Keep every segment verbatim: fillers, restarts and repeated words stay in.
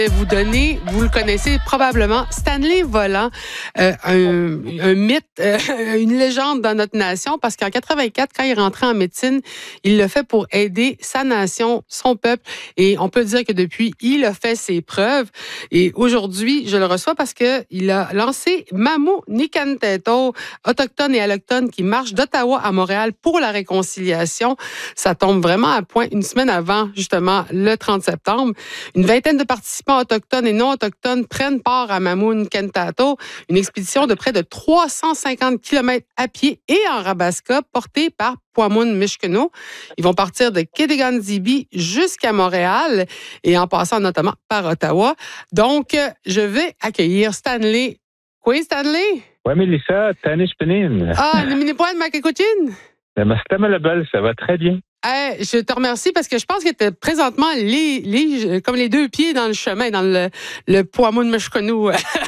Vous donner, vous le connaissez probablement, Stanley Volant, euh, un, un mythe, euh, une légende dans notre nation, parce qu'en quatre-vingt-quatre, quand il rentrait en médecine, il l'a fait pour aider sa nation, son peuple, et on peut dire que depuis, il a fait ses preuves. Et aujourd'hui, je le reçois parce que il a lancé Mamu Nikantato, autochtone et allochtone, qui marche d'Ottawa à Montréal pour la réconciliation. Ça tombe vraiment à point une semaine avant, justement, le trente septembre. Une vingtaine de participants autochtones et non autochtones prennent part à Mamu Nikantato, une expédition de près de trois cent cinquante kilomètres à pied et en Rabasca, portée par Pwamun Mishkeno. Ils vont partir de Kédegan-Zibi jusqu'à Montréal et en passant notamment par Ottawa. Donc, je vais accueillir Stanley. Quoi, Stanley? Oui, Mélissa, Tanish Penin. Ah, le mini-poil de Makakouchine? Le ça va très bien. Hey, je te remercie parce que je pense que tu es présentement les, les, comme les deux pieds dans le chemin, dans le, le Pwamun Mishkeno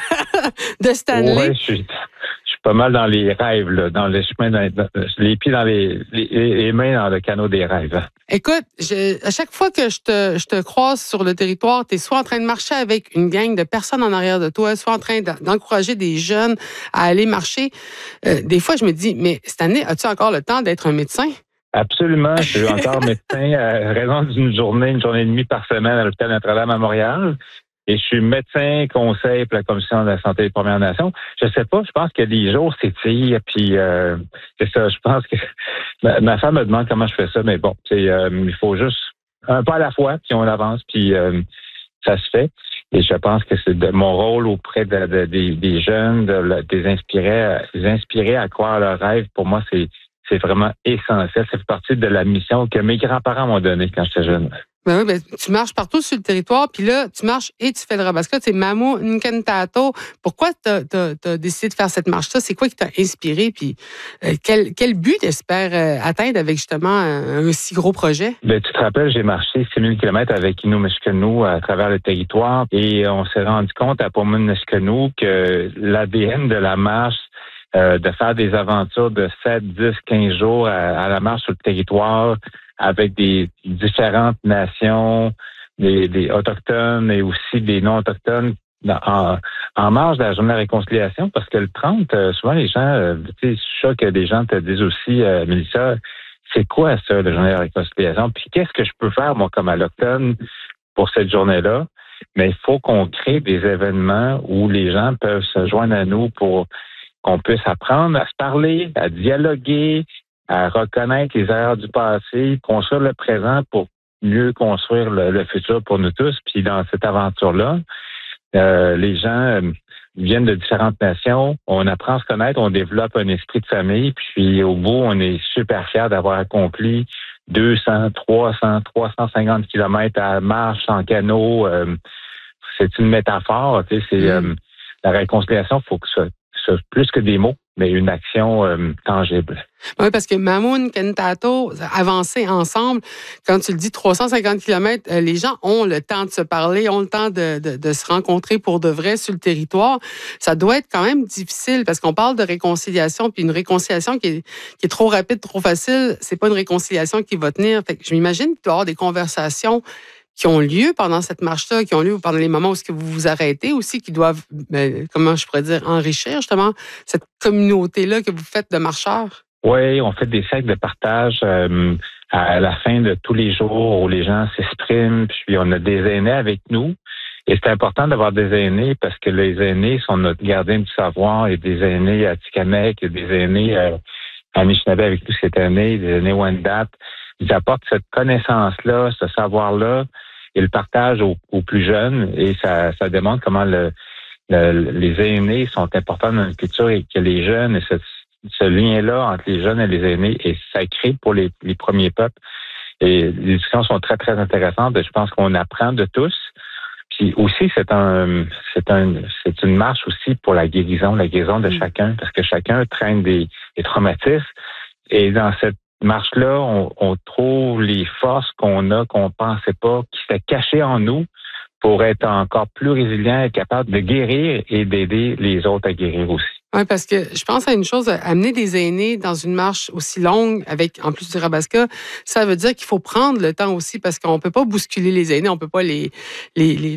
de Stanley. Oui, je suis, je suis pas mal dans les rêves, là, dans le chemin, dans, dans, les pieds dans les, les, les mains dans le canot des rêves. Écoute, je, à chaque fois que je te, je te croise sur le territoire, tu es soit en train de marcher avec une gang de personnes en arrière de toi, soit en train d'encourager des jeunes à aller marcher. Euh, des fois, je me dis, mais Stanley, as-tu encore le temps d'être un médecin? Absolument. Je suis encore médecin à raison d'une journée, une journée et demie par semaine à l'hôpital Notre-Dame à Montréal. Et je suis médecin conseil pour la Commission de la santé des Premières Nations. Je sais pas, je pense que les jours s'étirent, puis euh, c'est ça. Je pense que ma, ma femme me demande comment je fais ça, mais bon, c'est euh, il faut juste un pas à la fois, puis on avance, puis euh, ça se fait. Et je pense que c'est de mon rôle auprès de, de, de, des jeunes, de, de les inspirer, les inspirer à croire à leurs rêves. Pour moi, c'est c'est vraiment essentiel. Ça fait partie de la mission que mes grands-parents m'ont donnée quand j'étais jeune. Ben oui, ben, tu marches partout sur le territoire, puis là, tu marches et tu fais le Rabasca. C'est Mamu Nikantato. Pourquoi tu as décidé de faire cette marche-là? C'est quoi qui t'a inspiré? Puis euh, quel, quel but t'espères euh, atteindre avec justement un, un si gros projet? Ben, tu te rappelles, j'ai marché six mille kilomètres avec Innu Mishkeno à travers le territoire et on s'est rendu compte à Pwamun Mishkeno que l'A D N de la marche, Euh, de faire des aventures de sept, dix, quinze jours à, à la marche sur le territoire avec des différentes nations, des, des autochtones et aussi des non-autochtones en, en marge de la journée de la réconciliation, parce que le trente, euh, souvent les gens, euh, tu sais, je suis sûr que des gens te disent aussi, euh, Mélissa, c'est quoi ça, la journée de la réconciliation? Puis qu'est-ce que je peux faire, moi, comme allochtone, pour cette journée-là? Mais il faut qu'on crée des événements où les gens peuvent se joindre à nous pour qu'on puisse apprendre à se parler, à dialoguer, à reconnaître les erreurs du passé, construire le présent pour mieux construire le, le futur pour nous tous. Puis dans cette aventure-là, euh, les gens euh, viennent de différentes nations, on apprend à se connaître, on développe un esprit de famille, puis au bout, on est super fiers d'avoir accompli deux cents, trois cents, trois cent cinquante kilomètres à marche en canot. Euh, c'est une métaphore, tu sais, c'est euh, la réconciliation, il faut que ça C'est plus que des mots, mais une action euh, tangible. Oui, parce que Mamu Nikantato, avancer ensemble, quand tu le dis trois cent cinquante kilomètres, les gens ont le temps de se parler, ont le temps de, de, de se rencontrer pour de vrai sur le territoire. Ça doit être quand même difficile parce qu'on parle de réconciliation, puis une réconciliation qui est, qui est trop rapide, trop facile, c'est pas une réconciliation qui va tenir. Fait que je m'imagine qu'il doit y avoir des conversations qui ont lieu pendant cette marche-là, qui ont lieu pendant les moments où est-ce que vous vous arrêtez aussi, qui doivent, ben, comment je pourrais dire, enrichir justement cette communauté-là que vous faites de marcheurs? Oui, on fait des cercles de partage euh, à la fin de tous les jours où les gens s'expriment, puis on a des aînés avec nous. Et c'est important d'avoir des aînés parce que les aînés sont notre gardien du savoir. Il y a des aînés à Tikamek, il y a des aînés à, à Anishinaabe avec nous cette année, des aînés Wendat. Ils apportent cette connaissance-là, ce savoir-là et le partage aux, aux plus jeunes. Et ça, ça démontre comment le, le, les aînés sont importants dans notre culture et que les jeunes, et ce, ce lien-là entre les jeunes et les aînés est sacré pour les, les premiers peuples. Et les discussions sont très, très intéressantes. Je pense qu'on apprend de tous. Puis aussi, c'est un, c'est un, c'est une marche aussi pour la guérison, la guérison de chacun, parce que chacun traîne des, des traumatismes. Et dans cette marche-là, on, on trouve les forces qu'on a, qu'on pensait pas, qui étaient cachées en nous pour être encore plus résilient et capable de guérir et d'aider les autres à guérir aussi. Oui, parce que je pense à une chose, amener des aînés dans une marche aussi longue, avec en plus du Rabasca, ça veut dire qu'il faut prendre le temps aussi, parce qu'on ne peut pas bousculer les aînés, on ne peut pas les, les, les